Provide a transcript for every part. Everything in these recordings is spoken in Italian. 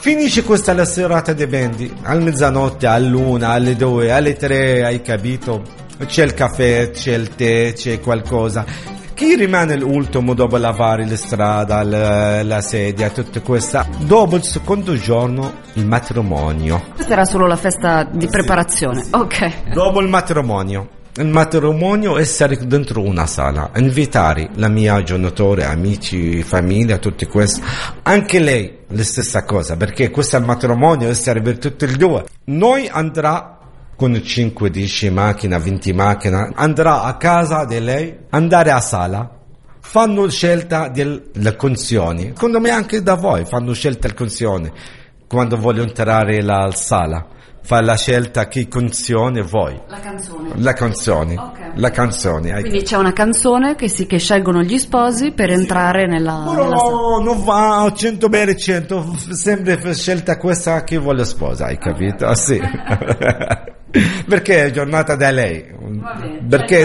Finisce questa la serata di bendi, al mezzanotte, all'una, alle 2, alle 3, hai capito? C'è il caffè, c'è il tè, c'è qualcosa. Chi rimane l'ultimo dopo lavare la strada, la sedia, tutto questo? Dopo il secondo giorno il matrimonio. Questa era solo la festa di preparazione, ok. Dopo il matrimonio essere dentro una sala, invitare la mia genitore, amici, famiglia, tutti questi. Anche lei la stessa cosa, perché questo è il matrimonio, essere per tutti e due. Noi andrà con 5-10 macchine, 20 macchine, andrà a casa di lei, andare a sala, fanno scelta delle canzoni. Secondo me anche da voi fanno scelta delle canzoni. Quando voglio entrare la sala, fa la scelta che canzone vuoi. La canzone. Okay. La canzone. Quindi c'è una canzone che scelgono gli sposi per entrare nella sala. Non va a 100%, sempre scelta questa che vuole sposa, hai capito? Sì. Perché è giornata da lei, perché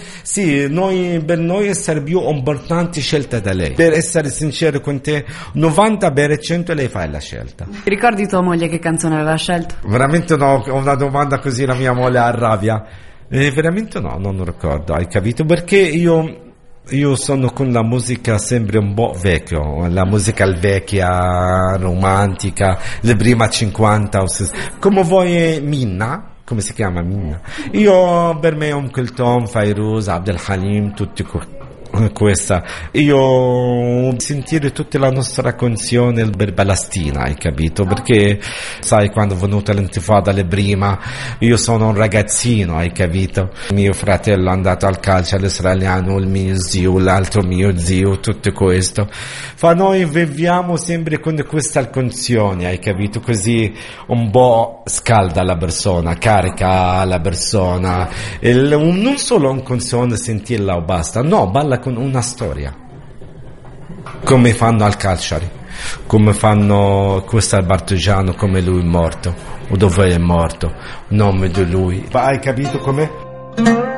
per noi essere più importante scelta da lei. Per essere sincero con te, 90% lei fa la scelta. Ti ricordi tua moglie che canzone aveva scelto? Veramente no, ho una domanda così la mia moglie arrabbia. Veramente no, non ricordo, hai capito? Perché io sono con la musica sempre un po' vecchio, la musica vecchia, romantica, le prima 50, come vuoi Minna? Come si chiama Minna? Io per me Tom, Fairuz, Abdel Halim, tutti questa. Io sentire tutta la nostra canzone per Palestina, hai capito? Perché sai, quando è venuta l'intifada le prima, io sono un ragazzino, hai capito? Mio fratello è andato al calcio all'israeliano, il mio zio, l'altro mio zio, tutto questo. Noi viviamo sempre con questa canzone, hai capito? Così un po' scalda la persona, carica la persona. Non solo una canzone sentirla o basta, no, balla con una storia, come fanno al Calciari, come fanno questo al Bartigiano, come lui è morto, o dove è morto, il nome di lui. Hai capito com'è?